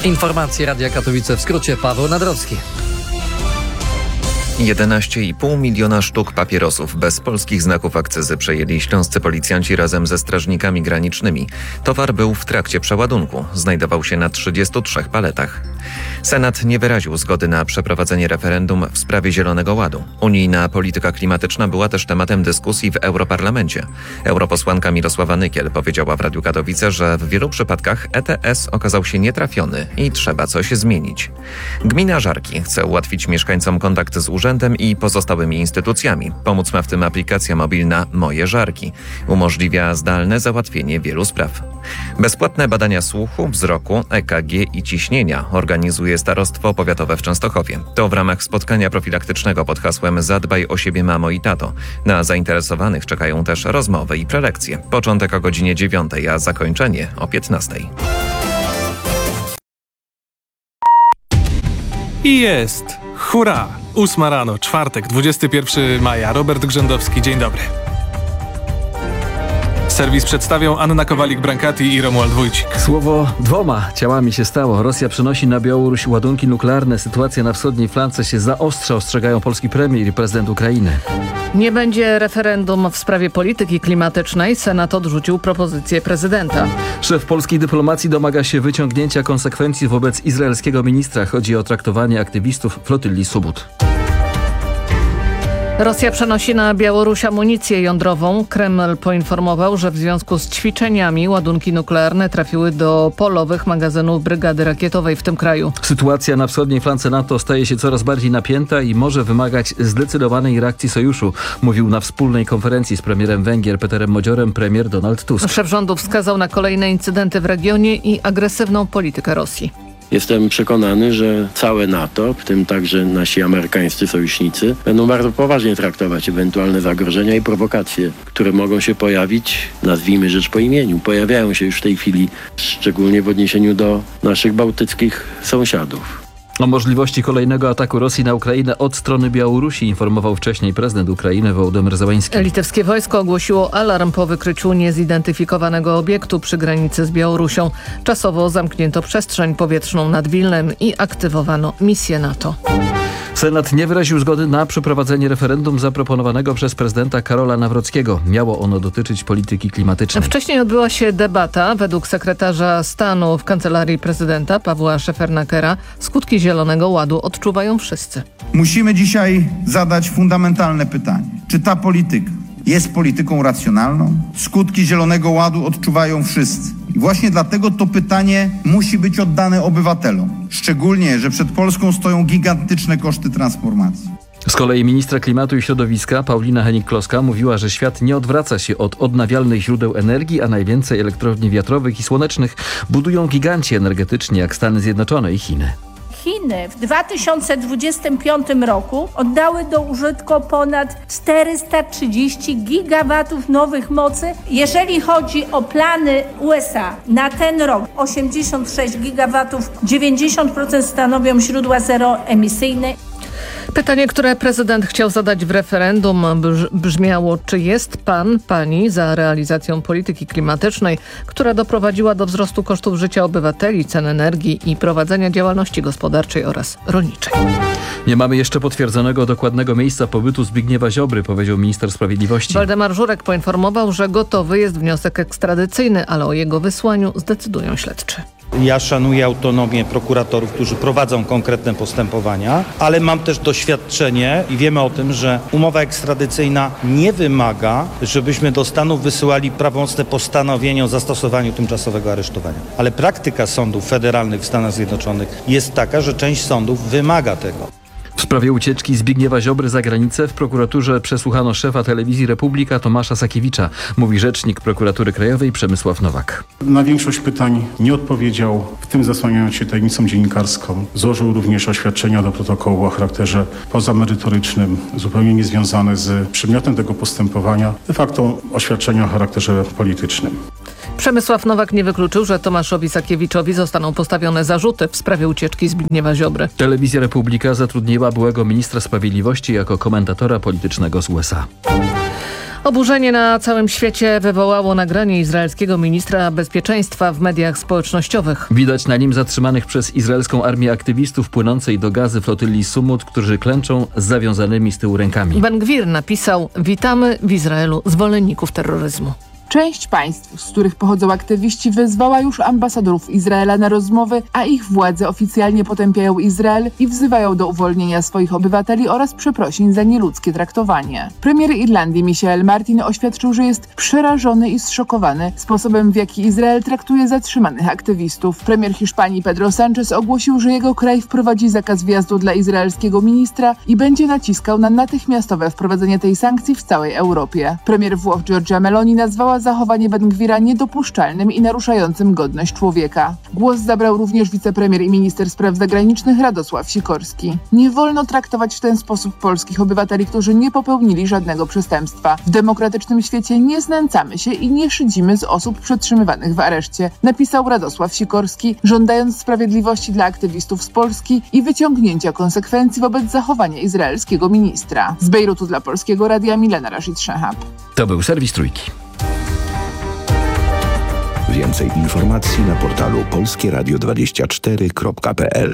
Informacje Radia Katowice w skrócie. Paweł Nadrowski. 11,5 miliona sztuk papierosów bez polskich znaków akcyzy przejęli śląscy policjanci razem ze strażnikami granicznymi. Towar był w trakcie przeładunku. Znajdował się na 33 paletach. Senat nie wyraził zgody na przeprowadzenie referendum w sprawie Zielonego Ładu. Unijna polityka klimatyczna była też tematem dyskusji w Europarlamencie. Europosłanka Mirosława Nykiel powiedziała w Radiu Katowice, że w wielu przypadkach ETS okazał się nietrafiony i trzeba coś zmienić. Gmina Żarki chce ułatwić mieszkańcom kontakt z urzędem i pozostałymi instytucjami. Pomóc ma w tym aplikacja mobilna Moje Żarki. Umożliwia zdalne załatwienie wielu spraw. Bezpłatne badania słuchu, wzroku, EKG i ciśnienia organizuje Starostwo Powiatowe w Częstochowie. To w ramach spotkania profilaktycznego pod hasłem Zadbaj o siebie, mamo i tato. Na zainteresowanych czekają też rozmowy i prelekcje. Początek o godzinie 9, a zakończenie o 15. I jest! Hurra! 8 rano, czwartek, 21 maja. Robert Grzędowski, dzień dobry. Serwis przedstawią Anna Kowalik-Brankati i Romuald Wójcik. Słowo 2 ciałami się stało. Rosja przenosi na Białoruś ładunki nuklearne. Sytuacja na wschodniej flance się zaostrza, ostrzegają polski premier i prezydent Ukrainy. Nie będzie referendum w sprawie polityki klimatycznej. Senat odrzucił propozycję prezydenta. Szef polskiej dyplomacji domaga się wyciągnięcia konsekwencji wobec izraelskiego ministra. Chodzi o traktowanie aktywistów flotylli Subut. Rosja przenosi na Białoruś amunicję jądrową. Kreml poinformował, że w związku z ćwiczeniami ładunki nuklearne trafiły do polowych magazynów brygady rakietowej w tym kraju. Sytuacja na wschodniej flance NATO staje się coraz bardziej napięta i może wymagać zdecydowanej reakcji sojuszu, mówił na wspólnej konferencji z premierem Węgier Peterem Modziorem premier Donald Tusk. Szef rządu wskazał na kolejne incydenty w regionie i agresywną politykę Rosji. Jestem przekonany, że całe NATO, w tym także nasi amerykańscy sojusznicy, będą bardzo poważnie traktować ewentualne zagrożenia i prowokacje, które mogą się pojawić, nazwijmy rzecz po imieniu. Pojawiają się już w tej chwili, szczególnie w odniesieniu do naszych bałtyckich sąsiadów. O możliwości kolejnego ataku Rosji na Ukrainę od strony Białorusi informował wcześniej prezydent Ukrainy Wołodymyr Zełański. Litewskie wojsko ogłosiło alarm po wykryciu niezidentyfikowanego obiektu przy granicy z Białorusią. Czasowo zamknięto przestrzeń powietrzną nad Wilnem i aktywowano misję NATO. Senat nie wyraził zgody na przeprowadzenie referendum zaproponowanego przez prezydenta Karola Nawrockiego. Miało ono dotyczyć polityki klimatycznej. Wcześniej odbyła się debata. Według sekretarza stanu w Kancelarii Prezydenta Pawła Szefernakera skutki Zielonego Ładu odczuwają wszyscy. Musimy dzisiaj zadać fundamentalne pytanie. Czy ta polityka jest polityką racjonalną? Skutki Zielonego Ładu odczuwają wszyscy. I właśnie dlatego to pytanie musi być oddane obywatelom. Szczególnie, że przed Polską stoją gigantyczne koszty transformacji. Z kolei ministra klimatu i środowiska Paulina Hennig-Kloska mówiła, że świat nie odwraca się od odnawialnych źródeł energii, a najwięcej elektrowni wiatrowych i słonecznych budują giganci energetyczni jak Stany Zjednoczone i Chiny. Chiny w 2025 roku oddały do użytku ponad 430 gigawatów nowych mocy. Jeżeli chodzi o plany USA na ten rok, 86 gigawatów, 90% stanowią źródła zeroemisyjne. Pytanie, które prezydent chciał zadać w referendum brzmiało, czy jest pani za realizacją polityki klimatycznej, która doprowadziła do wzrostu kosztów życia obywateli, cen energii i prowadzenia działalności gospodarczej oraz rolniczej. Nie mamy jeszcze potwierdzonego dokładnego miejsca pobytu Zbigniewa Ziobry, powiedział minister sprawiedliwości. Waldemar Żurek poinformował, że gotowy jest wniosek ekstradycyjny, ale o jego wysłaniu zdecydują śledczy. Ja szanuję autonomię prokuratorów, którzy prowadzą konkretne postępowania, ale mam też doświadczenie i wiemy o tym, że umowa ekstradycyjna nie wymaga, żebyśmy do Stanów wysyłali prawomocne postanowienie o zastosowaniu tymczasowego aresztowania. Ale praktyka sądów federalnych w Stanach Zjednoczonych jest taka, że część sądów wymaga tego. W sprawie ucieczki Zbigniewa Ziobry za granicę w prokuraturze przesłuchano szefa telewizji Republika Tomasza Sakiewicza, mówi rzecznik prokuratury krajowej Przemysław Nowak. Na większość pytań nie odpowiedział, w tym zasłaniając się tajemnicą dziennikarską. Złożył również oświadczenia do protokołu o charakterze pozamerytorycznym, zupełnie niezwiązane z przedmiotem tego postępowania, de facto oświadczenia o charakterze politycznym. Przemysław Nowak nie wykluczył, że Tomaszowi Sakiewiczowi zostaną postawione zarzuty w sprawie ucieczki Zbigniewa Ziobry. Telewizja Republika zatrudniła byłego ministra sprawiedliwości jako komentatora politycznego z USA. Oburzenie na całym świecie wywołało nagranie izraelskiego ministra bezpieczeństwa w mediach społecznościowych. Widać na nim zatrzymanych przez izraelską armię aktywistów płynącej do Gazy flotyli Sumut, którzy klęczą z zawiązanymi z tyłu rękami. Ben Gvir napisał: witamy w Izraelu zwolenników terroryzmu. Część państw, z których pochodzą aktywiści, wezwała już ambasadorów Izraela na rozmowy, a ich władze oficjalnie potępiają Izrael i wzywają do uwolnienia swoich obywateli oraz przeprosin za nieludzkie traktowanie. Premier Irlandii Michael Martin oświadczył, że jest przerażony i zszokowany sposobem, w jaki Izrael traktuje zatrzymanych aktywistów. Premier Hiszpanii Pedro Sánchez ogłosił, że jego kraj wprowadzi zakaz wjazdu dla izraelskiego ministra i będzie naciskał na natychmiastowe wprowadzenie tej sankcji w całej Europie. Premier Włoch Giorgia Meloni nazwała zachowanie Ben Gvira niedopuszczalnym i naruszającym godność człowieka. Głos zabrał również wicepremier i minister spraw zagranicznych Radosław Sikorski. Nie wolno traktować w ten sposób polskich obywateli, którzy nie popełnili żadnego przestępstwa. W demokratycznym świecie nie znęcamy się i nie szydzimy z osób przetrzymywanych w areszcie, napisał Radosław Sikorski, żądając sprawiedliwości dla aktywistów z Polski i wyciągnięcia konsekwencji wobec zachowania izraelskiego ministra. Z Bejrutu dla Polskiego Radia Milena Rashid-Szehab. To był serwis Trójki. Więcej informacji na portalu polskieradio24.pl.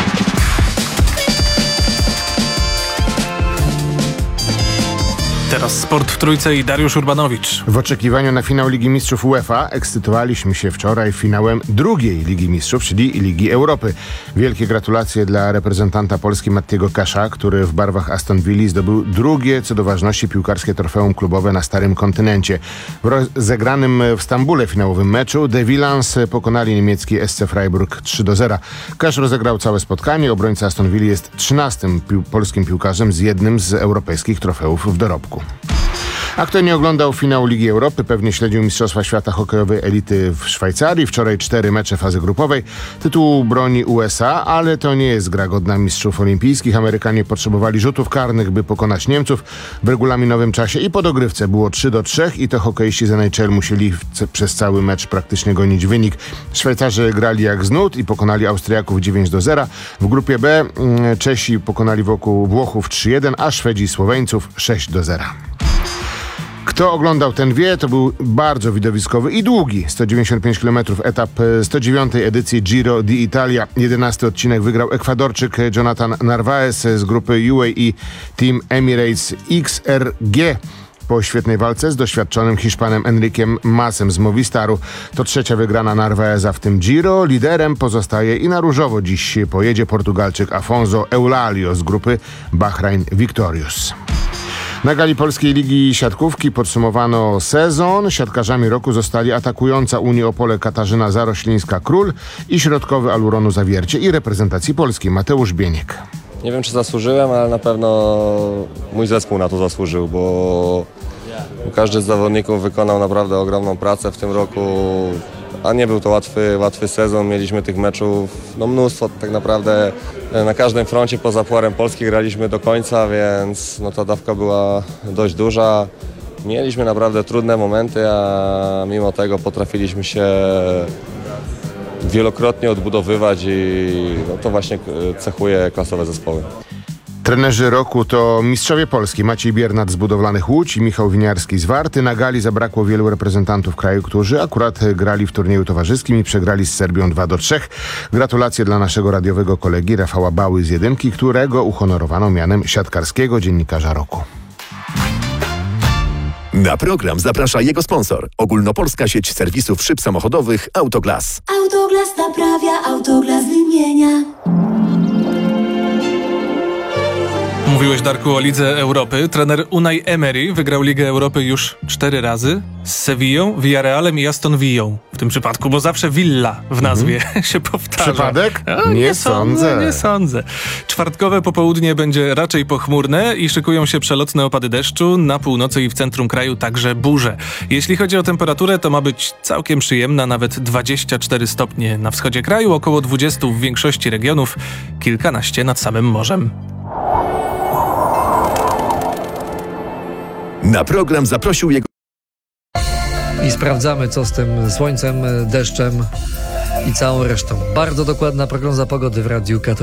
Teraz sport w Trójce i Dariusz Urbanowicz. W oczekiwaniu na finał Ligi Mistrzów UEFA ekscytowaliśmy się wczoraj finałem drugiej Ligi Mistrzów, czyli Ligi Europy. Wielkie gratulacje dla reprezentanta Polski Mattiego Kasza, który w barwach Aston Villa zdobył drugie co do ważności piłkarskie trofeum klubowe na starym kontynencie. W rozegranym w Stambule finałowym meczu The Villans pokonali niemiecki SC Freiburg 3-0. Kasz rozegrał całe spotkanie. Obrońca Aston Villa jest 13. polskim piłkarzem z jednym z europejskich trofeów w dorobku. A kto nie oglądał finału Ligi Europy, pewnie śledził Mistrzostwa Świata hokejowej elity w Szwajcarii. Wczoraj 4 mecze fazy grupowej. Tytuł broni USA, ale to nie jest gra godna mistrzów olimpijskich. Amerykanie potrzebowali rzutów karnych, by pokonać Niemców w regulaminowym czasie i po dogrywce było 3-3 i to hokeiści z NHL musieli przez cały mecz praktycznie gonić wynik. Szwajcarzy grali jak z nut i pokonali Austriaków 9-0. W grupie B Czesi pokonali Włochów 3-1, a Szwedzi i Słoweńców 6-0. Kto oglądał, ten wie, to był bardzo widowiskowy i długi 195 km etap 109. edycji Giro d'Italia. 11. odcinek wygrał Ekwadorczyk Jonathan Narvaez z grupy UAE Team Emirates XRG. Po świetnej walce z doświadczonym Hiszpanem Enriquem Masem z Movistaru. To trzecia wygrana Narvaeza w tym Giro. Liderem pozostaje i na różowo dziś pojedzie Portugalczyk Afonso Eulalio z grupy Bahrain Victorious. Na gali Polskiej Ligi Siatkówki podsumowano sezon. Siatkarzami roku zostali atakująca Unii Opole Katarzyna Zaroślińska-Król i środkowy Aluronu Zawiercie i reprezentacji Polski Mateusz Bieniek. Nie wiem, czy zasłużyłem, ale na pewno mój zespół na to zasłużył, bo każdy z zawodników wykonał naprawdę ogromną pracę w tym roku, a nie był to łatwy sezon. Mieliśmy tych meczów mnóstwo, tak naprawdę na każdym froncie poza Pucharem Polski graliśmy do końca, więc ta dawka była dość duża. Mieliśmy naprawdę trudne momenty, a mimo tego potrafiliśmy się wielokrotnie odbudowywać i to właśnie cechuje klasowe zespoły. Trenerzy roku to mistrzowie Polski Maciej Biernat z Budowlanych Łódź i Michał Winiarski z Warty. Na gali zabrakło wielu reprezentantów kraju, którzy akurat grali w turnieju towarzyskim i przegrali z Serbią 2-3. Gratulacje dla naszego radiowego kolegi Rafała Bały z Jedynki, którego uhonorowano mianem siatkarskiego dziennikarza roku. Na program zaprasza jego sponsor. Ogólnopolska sieć serwisów szyb samochodowych Autoglas. Autoglas naprawia, Autoglas wymienia. Mówiłeś, Darku, o Lidze Europy. Trener Unai Emery wygrał Ligę Europy już 4 razy z Sevillą, Villarrealem i Aston Villą. W tym przypadku, bo zawsze Villa w nazwie się powtarza. Przypadek? Nie sądzę. Czwartkowe popołudnie będzie raczej pochmurne i szykują się przelotne opady deszczu. Na północy i w centrum kraju także burze. Jeśli chodzi o temperaturę, to ma być całkiem przyjemna, nawet 24 stopnie na wschodzie kraju, około 20 w większości regionów, kilkanaście nad samym morzem. Na program zaprosił jego... I sprawdzamy, co z tym słońcem, deszczem i całą resztą. Bardzo dokładna prognoza pogody w Radiu Katowice.